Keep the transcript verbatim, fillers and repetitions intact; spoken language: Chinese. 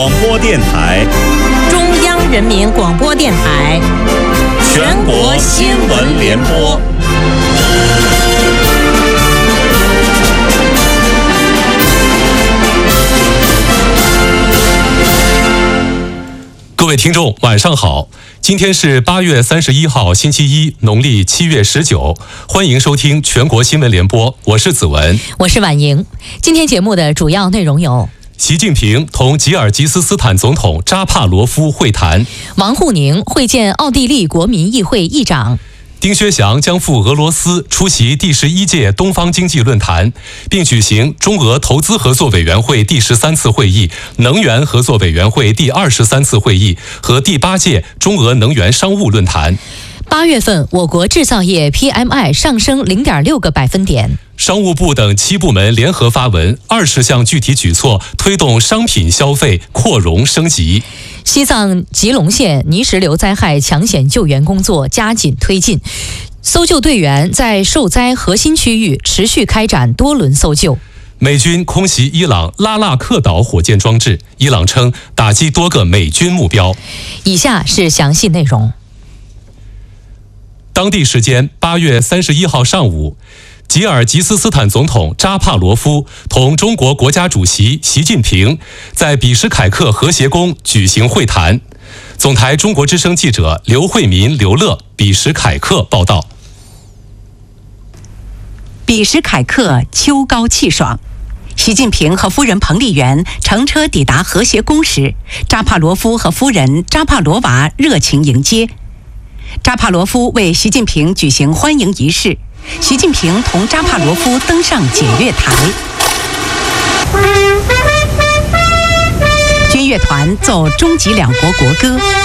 广播电台， 中央人民广播电台， 全国新闻联播。 各位听众，晚上好！今天是八月三十一号，星期一，农历七月十九。欢迎收听全国新闻联播，我是子文， 我是婉莹。今天节目的主要内容有： 习近平同吉尔吉斯斯坦总统扎帕罗夫会谈； 王沪宁会见奥地利国民议会议长； 丁薛祥将赴俄罗斯出席第十一届东方经济论坛，并举行中俄投资合作委员会第十三次会议、能源合作委员会第二十三次会议和第八届中俄能源商务论坛。 八月份，我国制造业 P M I 上升零点六个百分点。 商务部等七部门联合发文，二十项具体举措推动商品消费扩容升级。 西藏吉隆县泥石流灾害抢险救援工作加紧推进，搜救队员在受灾核心区域持续开展多轮搜救。 美军空袭伊朗拉纳克岛火箭装置，伊朗称打击多个美军目标。 以下是详细内容。 当地时间八月三十一号上午，吉尔吉斯斯坦总统扎帕罗夫同中国国家主席习近平在比什凯克和谐宫举行会谈。总台中国之声记者刘慧民、刘乐比什凯克报道。 比什凯克秋高气爽，习近平和夫人彭丽媛乘车抵达和谐宫时，扎帕罗夫和夫人扎帕罗娃热情迎接。扎帕罗夫为习近平举行欢迎仪式，习近平同扎帕罗夫登上检阅台，军乐团奏中吉两国国歌。